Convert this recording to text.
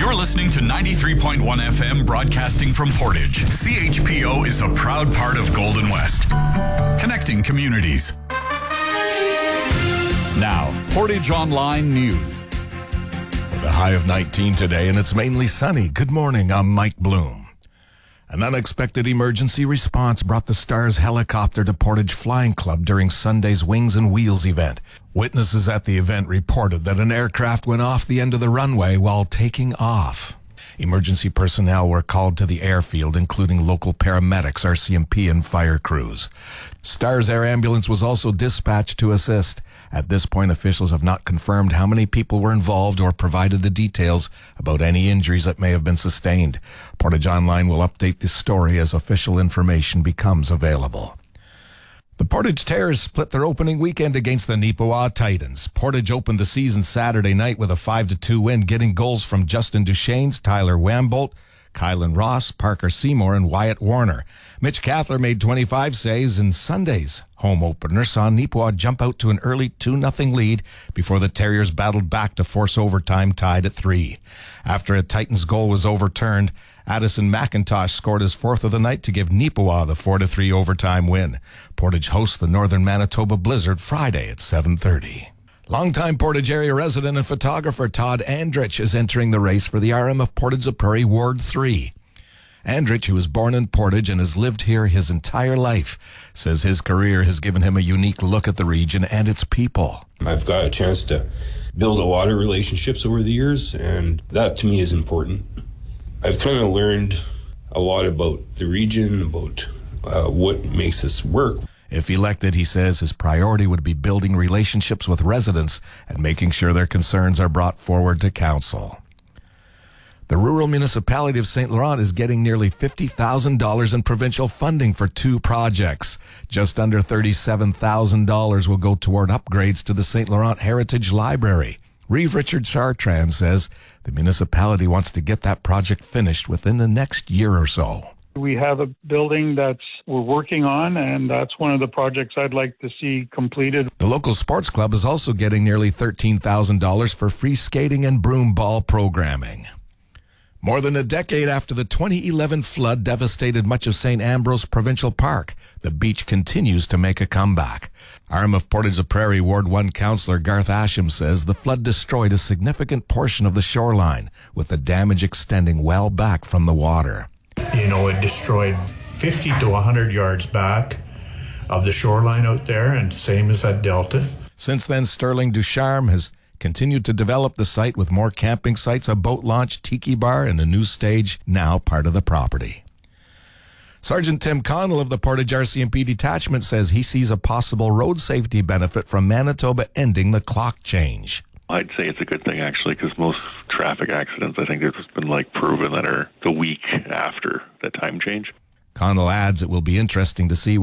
You're listening to 93.1 FM broadcasting from Portage. CHPO is a proud part of Golden West, connecting communities. Now, Portage Online News. With a high of 19 today, and it's mainly sunny. Good morning, I'm Mike Bloom. An unexpected emergency response brought the Stars helicopter to Portage Flying Club during Sunday's Wings and Wheels event. Witnesses at the event reported that an aircraft went off the end of the runway while taking off. Emergency personnel were called to the airfield, including local paramedics, RCMP, and fire crews. Stars Air Ambulance was also dispatched to assist. At this point, officials have not confirmed how many people were involved or provided the details about any injuries that may have been sustained. Portage Online will update this story as official information becomes available. The Portage Terrors split their opening weekend against the Neepawa Titans. Portage opened the season Saturday night with a 5-2 win, getting goals from Justin Duchesnes, Tyler Wambolt, Kylan Ross, Parker Seymour, and Wyatt Warner. Mitch Cathler made 25 saves, and Sunday's home opener saw Neepawa jump out to an early 2-0 lead before the Terriers battled back to force overtime, tied at 3. After a Titans goal was overturned, Addison McIntosh scored his fourth of the night to give Neepawa the 4-3 overtime win. Portage hosts the Northern Manitoba Blizzard Friday at 7:30. Longtime Portage area resident and photographer Todd Andrich is entering the race for the RM of Portage the Prairie Ward 3. Andrich, who was born in Portage and has lived here his entire life, says his career has given him a unique look at the region and its people. I've got a chance to build a lot of relationships over the years, and that to me is important. I've kind of learned a lot about the region, about what makes this work. If elected, he says his priority would be building relationships with residents and making sure their concerns are brought forward to council. The rural municipality of St. Laurent is getting nearly $50,000 in provincial funding for 2 projects. Just under $37,000 will go toward upgrades to the St. Laurent Heritage Library. Reeve Richard Chartrand says the municipality wants to get that project finished within the next year or so. We have a building we're working on, and that's one of the projects I'd like to see completed. The local sports club is also getting nearly $13,000 for free skating and broom ball programming. More than a decade after the 2011 flood devastated much of St. Ambrose Provincial Park, the beach continues to make a comeback. RM of Portage the Prairie Ward 1 Councillor Garth Asham says the flood destroyed a significant portion of the shoreline, with the damage extending well back from the water. It destroyed 50 to 100 yards back of the shoreline out there, and same as at Delta. Since then, Sterling Ducharme has continued to develop the site with more camping sites, a boat launch, tiki bar, and a new stage now part of the property. Sergeant Tim Connell of the Portage RCMP detachment says he sees a possible road safety benefit from Manitoba ending the clock change. I'd say it's a good thing, actually, because most traffic accidents, I think it's been proven that are the week after the time change. Connell adds it will be interesting to see